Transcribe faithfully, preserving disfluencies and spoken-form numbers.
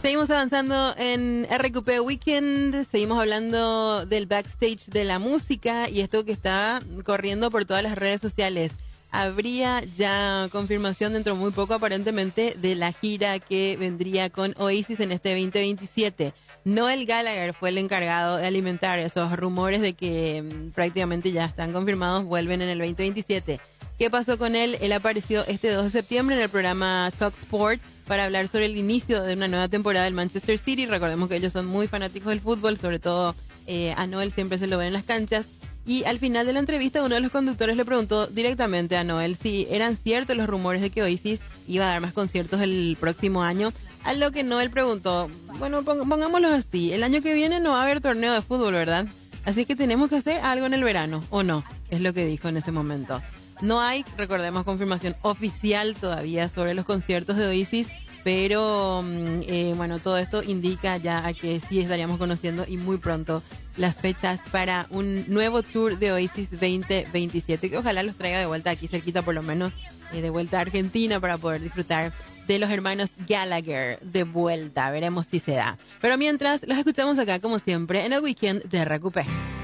Seguimos avanzando en R Q P Weekend, seguimos hablando del backstage de la música y esto que está corriendo por todas las redes sociales. Habría ya confirmación dentro de muy poco aparentemente de la gira que vendría con Oasis en este veinte veintisiete. Noel Gallagher fue el encargado de alimentar esos rumores de que mmm, prácticamente ya están confirmados, vuelven en el veinte veintisiete. ¿Qué pasó con él? Él apareció este dos de septiembre en el programa Talk Sport para hablar sobre el inicio de una nueva temporada del Manchester City. Recordemos que ellos son muy fanáticos del fútbol, sobre todo eh, a Noel siempre se lo ven en las canchas. Y al final de la entrevista uno de los conductores le preguntó directamente a Noel si eran ciertos los rumores de que Oasis iba a dar más conciertos el próximo año. A lo que Noel preguntó, bueno, pongámoslo así, el año que viene no va a haber torneo de fútbol, ¿verdad? Así que tenemos que hacer algo en el verano, ¿o no? Es lo que dijo en ese momento. No hay, recordemos, confirmación oficial todavía sobre los conciertos de Oasis, pero eh, bueno, todo esto indica ya a que sí estaríamos conociendo y muy pronto las fechas para un nuevo tour de Oasis veinte veintisiete, que ojalá los traiga de vuelta aquí cerquita, por lo menos eh, de vuelta a Argentina, para poder disfrutar de los hermanos Gallagher de vuelta. Veremos si se da. Pero mientras, los escuchamos acá como siempre en el Weekend de R Q P.